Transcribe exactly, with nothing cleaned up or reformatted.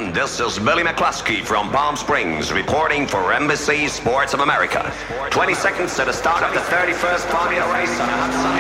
gentlemen, this is Billy McCluskey from Palm Springs, reporting for Embassy Sports of America. twenty seconds to the start of the thirty-first Formula race on a hot sunny